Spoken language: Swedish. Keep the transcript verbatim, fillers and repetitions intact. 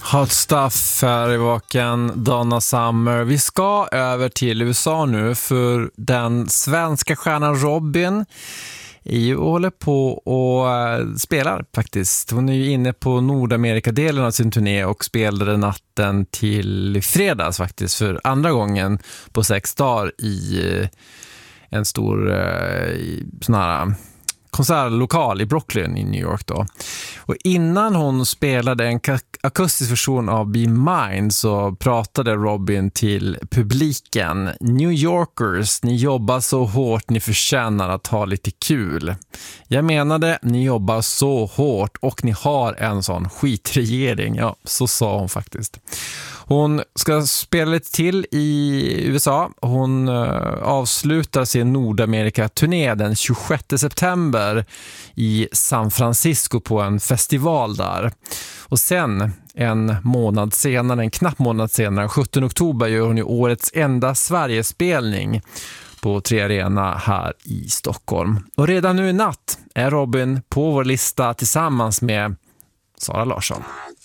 Hot stuff här i vaken, Donna Summer. Vi ska över till U S A nu, för den svenska stjärnan Robyn är ju håller på och spelar faktiskt. Hon är ju inne på Nordamerika-delen av sin turné och spelade natten till fredags faktiskt för andra gången på sex dagar i en stor sån här konsertlokal i Brooklyn i New York då. Och innan hon spelade en akustisk version av Be Mine så pratade Robyn till publiken. New Yorkers, ni jobbar så hårt, ni förtjänar att ha lite kul. Jag menade, ni jobbar så hårt och ni har en sån skitregering. Ja, så sa hon faktiskt. Hon ska spela lite till i U S A. Hon uh, avslutar sin Nordamerika-turné den tjugosjätte september i San Francisco på en festival där. Och sen en månad senare, en knapp månad senare, sjuttonde oktober, gör hon ju årets enda Sverigespelning på Tre Arena här i Stockholm. Och redan nu i natt är Robyn på vår lista tillsammans med Sara Larsson.